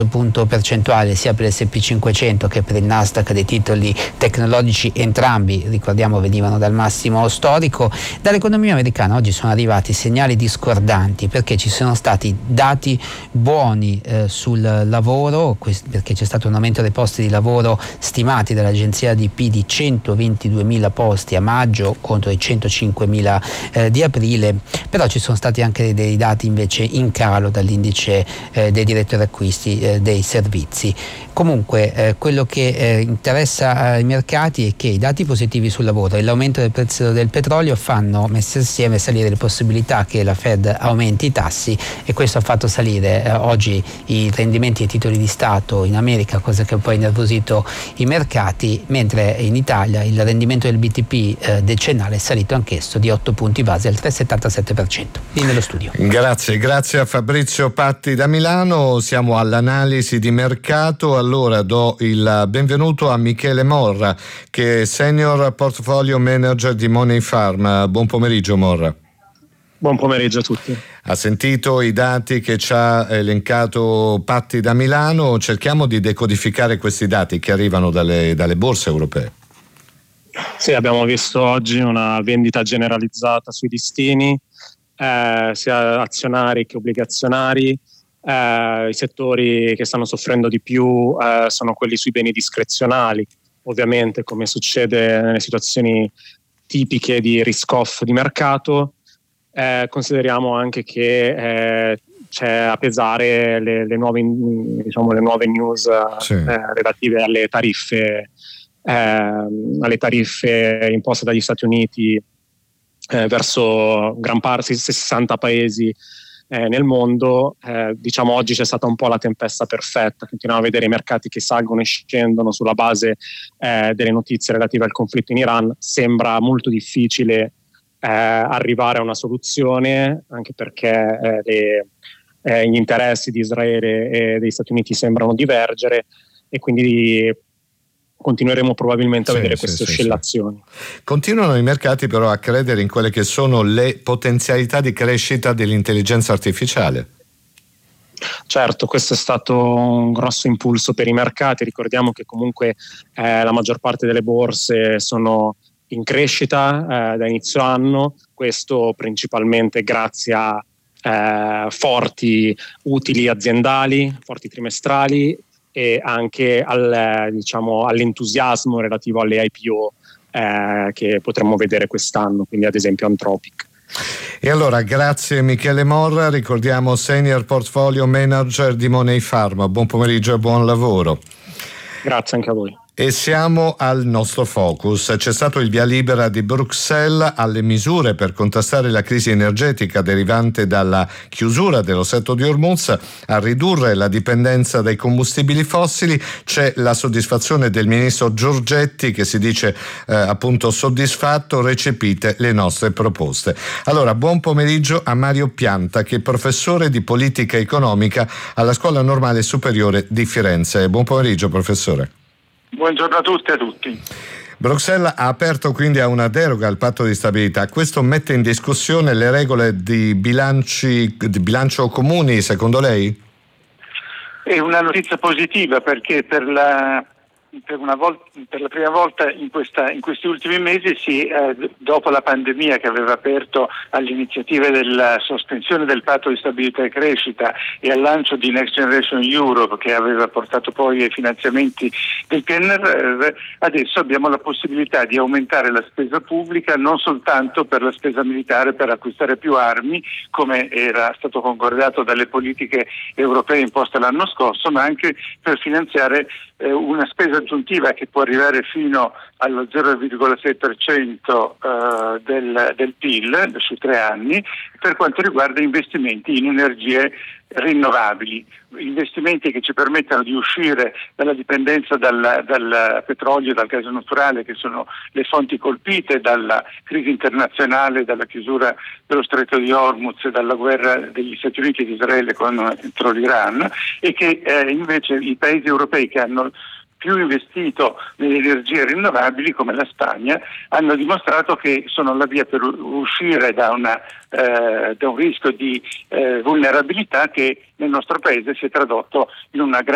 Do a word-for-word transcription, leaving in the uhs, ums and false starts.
punto percentuale sia per l'esse and pi cinquecento che per il Nasdaq dei titoli tecnologici, entrambi ricordiamo venivano dal massimo storico. Dall'economia americana oggi sono arrivati segnali discordanti perché ci sono stati dati buoni eh, sul lavoro, perché c'è stato un aumento dei posti di lavoro stimati dall'agenzia A D P di centoventiduemila posti a maggio contro i centocinquemila eh, di aprile, però ci sono stati anche dei dati invece in calo dall'indice eh, dei direttori acquisti eh, dei servizi. Comunque eh, quello che eh, interessa ai mercati è che i dati positivi sul lavoro e l'aumento del prezzo del petrolio fanno messi insieme salire le possibilità che la Fed aumenti i tassi, e questo ha fatto salire eh, oggi i rendimenti dei titoli di Stato in America, cosa che poi ha innervosito i mercati, mentre in Italia il rendimento del B T P eh, decennale è salito anch'esso di otto punti base al tre virgola settantasette per cento. Lì nello studio. Grazie, grazie a Fabrizio Patti da Milano. Siamo all'analisi di mercato. Allora do il benvenuto a Michele Morra, che è Senior Portfolio Manager di Money Farm. Buon pomeriggio Morra. Buon pomeriggio a tutti. Ha sentito i dati che ci ha elencato Patti da Milano. Cerchiamo di decodificare questi dati che arrivano dalle, dalle borse europee. Sì, abbiamo visto oggi una vendita generalizzata sui listini, eh, sia azionari che obbligazionari. Eh, I settori che stanno soffrendo di più eh, sono quelli sui beni discrezionali, ovviamente come succede nelle situazioni tipiche di risk-off di mercato. Eh, consideriamo anche che eh, c'è a pesare le, le, nuove, diciamo, le nuove news sì. eh, relative alle tariffe, eh, alle tariffe imposte dagli Stati Uniti eh, verso gran parte, sessanta paesi eh, nel mondo. Eh, diciamo oggi c'è stata un po' la tempesta perfetta, continuiamo a vedere i mercati che salgono e scendono sulla base eh, delle notizie relative al conflitto in Iran. Sembra molto difficile Eh, arrivare a una soluzione, anche perché eh, le, eh, gli interessi di Israele e degli Stati Uniti sembrano divergere, e quindi continueremo probabilmente a sì, vedere sì, queste sì, oscillazioni. Sì. Continuano i mercati però a credere in quelle che sono le potenzialità di crescita dell'intelligenza artificiale. Certo, questo è stato un grosso impulso per i mercati. Ricordiamo che comunque eh, la maggior parte delle borse sono in crescita eh, da inizio anno, questo principalmente grazie a eh, forti utili aziendali, forti trimestrali, e anche al, diciamo, all'entusiasmo relativo alle I P O eh, che potremmo vedere quest'anno, quindi ad esempio Anthropic. E allora grazie Michele Morra, ricordiamo Senior Portfolio Manager di Money Farm. Buon pomeriggio e buon lavoro. Grazie anche a voi. E siamo al nostro focus. C'è stato il via libera di Bruxelles alle misure per contrastare la crisi energetica derivante dalla chiusura dello stretto di Hormuz, a ridurre la dipendenza dai combustibili fossili. C'è la soddisfazione del ministro Giorgetti, che si dice eh, appunto soddisfatto, recepite le nostre proposte. Allora, buon pomeriggio a Mario Pianta, che è professore di politica economica alla Scuola Normale Superiore di Firenze. Buon pomeriggio professore. Buongiorno a tutte e a tutti. Bruxelles ha aperto quindi a una deroga al patto di stabilità. Questo mette in discussione le regole di, bilanci, di bilancio comuni, secondo lei? È una notizia positiva, perché per la, per una volta, per la prima volta in, questa, in questi ultimi mesi, si, eh, dopo la pandemia che aveva aperto alle iniziative della sospensione del patto di stabilità e crescita e al lancio di Next Generation Europe, che aveva portato poi ai finanziamenti del P N R R, adesso abbiamo la possibilità di aumentare la spesa pubblica non soltanto per la spesa militare, per acquistare più armi, come era stato concordato dalle politiche europee imposte l'anno scorso, ma anche per finanziare eh, una spesa aggiuntiva che può arrivare fino allo zero virgola sei per cento eh, del, del P I L su tre anni, per quanto riguarda investimenti in energie rinnovabili, investimenti che ci permettano di uscire dalla dipendenza dal, dal petrolio e dal gas naturale, che sono le fonti colpite dalla crisi internazionale, dalla chiusura dello stretto di Hormuz e dalla guerra degli Stati Uniti e di Israele contro l'Iran, e che eh, invece i paesi europei che hanno più investito nelle energie rinnovabili, come la Spagna, hanno dimostrato che sono la via per uscire da, una, eh, da un rischio di eh, vulnerabilità che nel nostro paese si è tradotto in una grande